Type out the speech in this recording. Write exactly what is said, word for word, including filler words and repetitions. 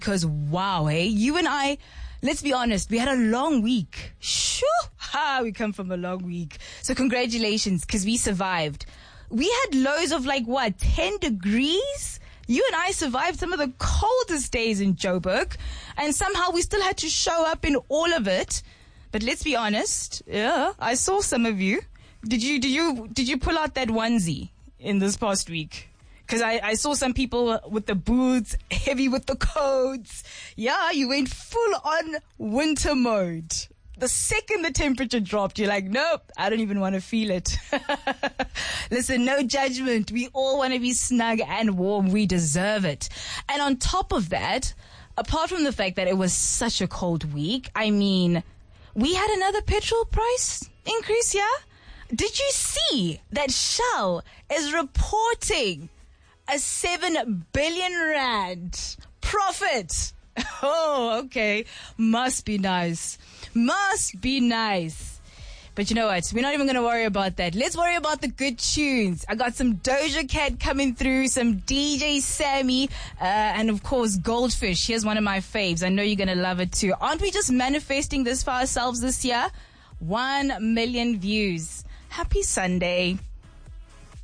Because wow, hey, you and I, let's be honest, we had a long week. Shoo! Ha! We come from a long week. So congratulations, because we survived. We had lows of like, what, ten degrees? You and I survived some of the coldest days in Joburg, and somehow we still had to show up in all of it. But let's be honest, yeah, I saw some of you. Did you, did you, did you pull out that onesie in this past week? Because I, I saw some people with the boots, heavy with the coats. Yeah, you went full on winter mode. The second the temperature dropped, you're like, nope, I don't even want to feel it. Listen, no judgment. We all want to be snug and warm. We deserve it. And on top of that, apart from the fact that it was such a cold week, I mean, we had another petrol price increase, yeah? Did you see that Shell is reporting a seven billion rand profit? Oh, okay. Must be nice. Must be nice. But you know what? We're not even going to worry about that. Let's worry about the good tunes. I got some Doja Cat coming through, some D J Sammy, uh, and of course Goldfish. Here's one of my faves. I know you're going to love it too. Aren't we just manifesting this for ourselves this year? One million views. Happy Sunday.